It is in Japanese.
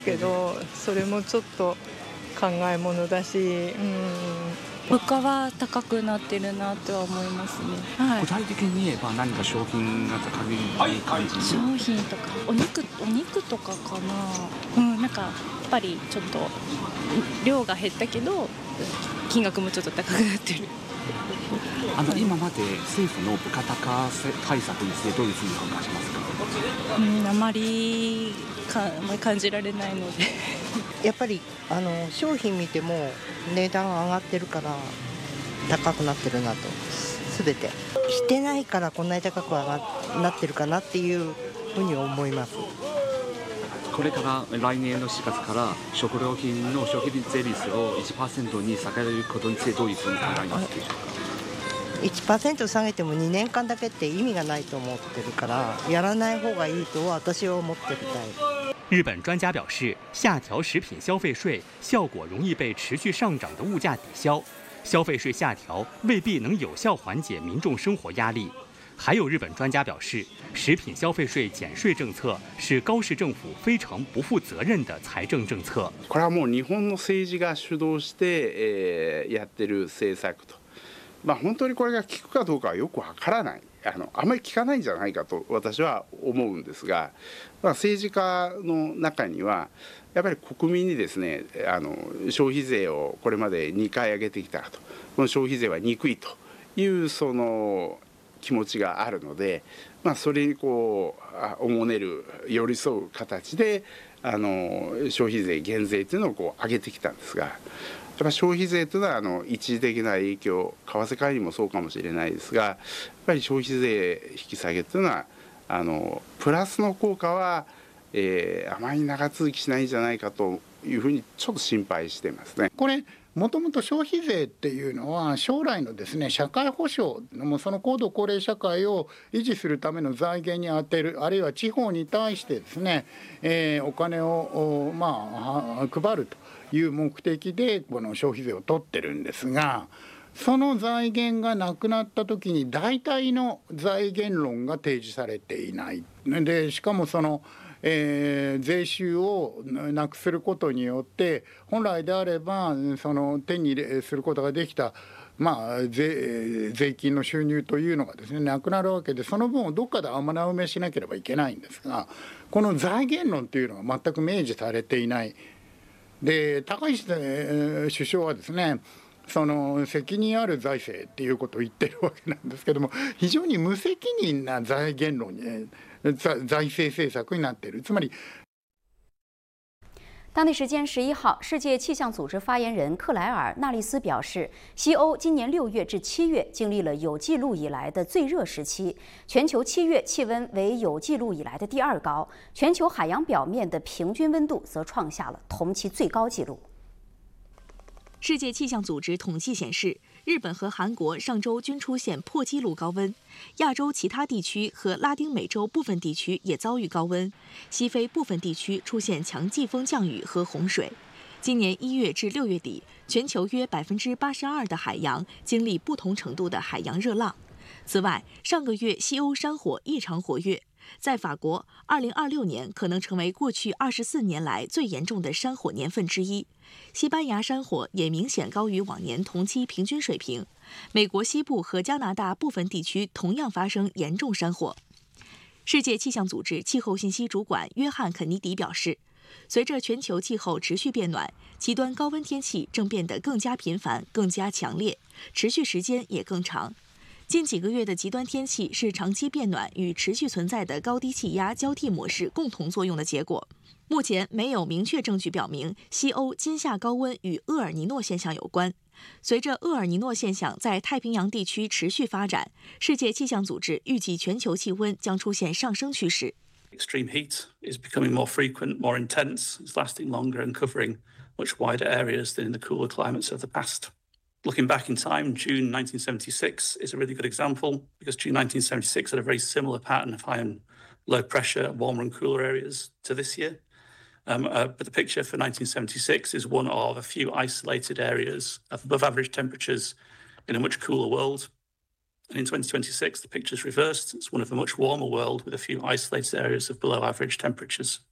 けど、それもちょっと考えものだし、 物価は高くなってるなとは思いますね。はい。 具体的に言えば何か商品が高い感じ？ 商品とかお肉とかかな。なんかやっぱりちょっと量が減ったけど金額もちょっと高くなってる。 今まで政府の物価高対策についてどういうふうに考えますか？ あまり感じられないのでやっぱり商品見ても値段上がってるから高くなってるなと、全てしてないからこんなに高くなってるかなっていうふうに思います。 これから来年の4月から食料品の消費税率を 1% に下げることについてどういうふうに考えますでしょうか ？1% 下げても2年間だけって意味がないと思ってるからやらない方がいいと私は思ってるたい。 日本专家表示，下调食品消费税效果容易被持续上涨的物价抵消，消费税下调未必能有效缓解民众生活压力。还有日本专家表示，食品消费税减税政策是高市政府非常不负责任的财政政策。 これはもう日本の政治が主導して、やってる政策と。本当にこれが効くかどうかはよくわからない、あまり効かないんじゃないかと私は思うんですが、政治家の中にはやっぱり国民にですね消費税をこれまで2回上げてきたと、この消費税は憎いというその気持ちがあるので、それにこうおもねる寄り添う形で消費税減税というのを上げてきたんですが、やっぱ消費税というのは一時的な影響、為替介入もそうかもしれないですが、やっぱり消費税引き下げというのはプラスの効果は、あまり長続きしないんじゃないかというふうにちょっと心配してますね。 これもともと消費税っていうのは将来のですね社会保障のその高度高齢社会を維持するための財源に充てる、あるいは地方に対してですね、お金を配るという目的でこの消費税を取ってるんですが、その財源がなくなった時に大体の財源論が提示されていないで、しかもその税収をなくすることによって本来であればその手に入れすることができた税金の収入というのがですねなくなるわけで、その分をどっかで穴埋めしなければいけないんですが、この財源論というのが全く明示されていない。で高市首相はですねその責任ある財政っていうことを言ってるわけなんですけども、非常に無責任な財源論に财政政策になっている。つまり当地时间11号，世界气象组织发言人克莱尔·纳利斯表示，西欧今年6月至7月经历了有记录以来的最热时期，全球7月气温为有记录以来的第2高，全球海洋表面的平均温度则创下了同期最高纪录。 世界气象组织统计显示，日本和韩国上周均出现破纪录高温，亚洲其他地区和拉丁美洲部分地区也遭遇高温，西非部分地区出现强季风降雨和洪水。今年1月至6月底，全球约82%的海洋经历不同程度的海洋热浪。此外，上个月西欧山火异常活跃。在法国，2026年可能成为过去24年来最严重的山火年份之一。西班牙山火也明显高于往年同期平均水平。美国西部和加拿大部分地区同样发生严重山火。世界气象组织气候信息主管约翰·肯尼迪表示，随着全球气候持续变暖，极端高温天气正变得更加频繁、更加强烈，持续时间也更长。近几个月的极端天气是长期变暖与持续存在的高低气压交替模式共同作用的结果。目前没有明确证据表明西欧今夏高温与厄尔尼诺现象有关。随着厄尔尼诺现象在太平洋地区持续发展，世界气象组织预计全球气温将出现上升趋势。 Extreme heat is becoming more frequent, more intense, it's lasting longer and covering much wider areas than in the cooler climates of the past. Looking back in time, June 1976 is a really good example because June 1976 had a very similar pattern of high and low pressure, warmer and cooler areas to this year. But the picture for 1976 is one of a few isolated areas of above average temperatures in a much cooler world. And in 2026, the picture's reversed. It's one of a much warmer world with a few isolated areas of below average temperatures.